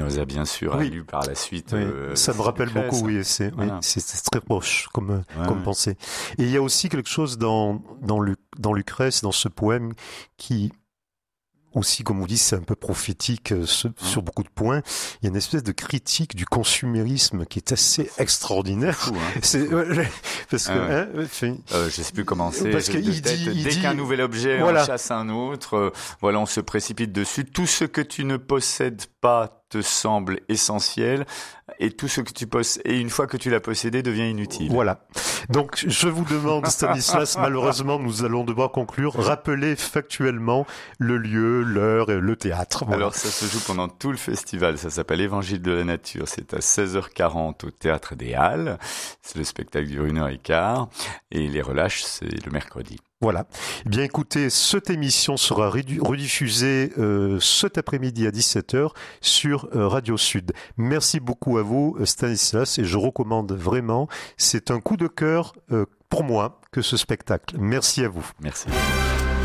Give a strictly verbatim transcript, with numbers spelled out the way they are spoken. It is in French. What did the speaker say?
Spinoza, bien sûr, oui. a lu par la suite. Oui. Euh, ça me rappelle Lucrèce. beaucoup, oui, c'est, Voilà. oui, c'est, c'est très proche comme, Ouais, comme ouais. pensée. Et il y a aussi quelque chose dans, dans, Lu, dans Lucrèce, dans ce poème, qui, aussi, comme vous dites, c'est un peu prophétique euh, ce, mmh. sur beaucoup de points. Il y a une espèce de critique du consumérisme qui est assez extraordinaire. C'est fou, hein. C'est, ouais, parce que, ah, hein, fait, euh, je sais plus comment c'est. Parce que il dit, il dès dit, qu'un nouvel objet voilà. en chasse un autre, euh, voilà, on se précipite dessus. Tout ce que tu ne possèdes pas te semble essentiel, et tout ce que tu possèdes, et une fois que tu l'as possédé, devient inutile. Voilà. Donc, je vous demande, Stanislas, malheureusement, nous allons devoir conclure. Rappelez factuellement le lieu, l'heure et le théâtre. Voilà. Alors, ça se joue pendant tout le festival. Ça s'appelle Évangile de la nature. C'est à seize heures quarante au Théâtre des Halles. C'est le spectacle dure une heure et quart. Et les relâches, c'est le mercredi. Voilà. Eh bien, écoutez, cette émission sera rediffusée euh, cet après-midi à dix-sept heures sur euh, Radio Sud. Merci beaucoup à vous, Stanislas, et je recommande vraiment. C'est un coup de cœur euh, pour moi que ce spectacle. Merci à vous. Merci.